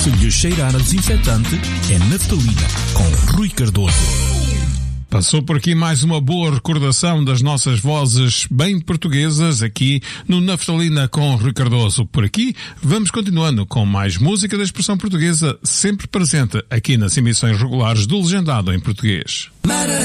Se lhe cheirar a desinfetante, é naftalina, com Rui Cardoso. Passou por aqui mais uma boa recordação das nossas vozes bem portuguesas aqui no Naftalina com Rui Cardoso. Por aqui vamos continuando com mais música da expressão portuguesa sempre presente aqui nas emissões regulares do Legendado em Português.